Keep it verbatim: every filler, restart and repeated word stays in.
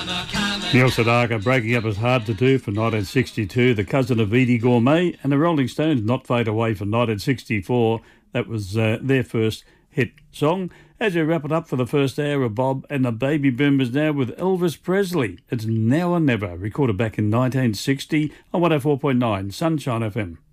Neil Sedaka breaking up is hard to do for nineteen sixty-two, the cousin of Edie Gourmet, and the Rolling Stones Not Fade Away for nineteen sixty-four. That was uh, their first hit song. As we wrap it up for the first hour of Bob and the Baby Boomers now with Elvis Presley. It's Now or Never, recorded back in nineteen sixty on one oh four point nine Sunshine F M.